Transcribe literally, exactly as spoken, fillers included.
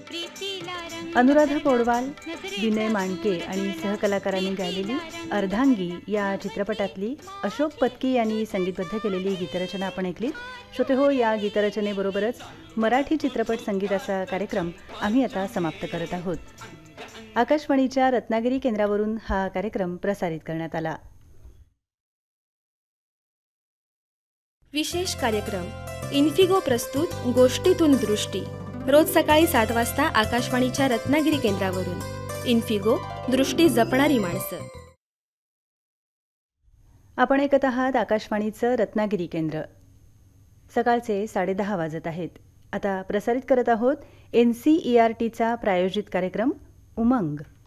अनुराधा पौडवाल, विनय मांडके आणि सहकलाकारांनी गायलेली अर्धांगी या चित्रपटातली अशोक पत्की यांनी संगीतबद्ध केलेली गीतरचना आपण ऐकली. श्रोते हो, या गीतरचनेबरोबरच मराठी चित्रपट संगीताचा कार्यक्रम आम्ही आता समाप्त करत आहोत. आकाशवाणीच्या रत्नागिरी केंद्रावरून हा कार्यक्रम प्रसारित करण्यात आला. विशेष कार्यक्रम इन्फिगो प्रस्तुत गोष्टीतून दृष्टी, रोज सकाळी सात वाजता आकाशवाणीच्या रत्नागिरी केंद्रावरून. इन्फिगो, दृष्टी जपणारी माणसं. आपण ऐकत आहात आकाशवाणीचं रत्नागिरी केंद्र. सकाळचे साडेदहा वाजत आहेत. आता प्रसारित करत आहोत एन सी ई आर टीचा प्रायोजित कार्यक्रम उमंग.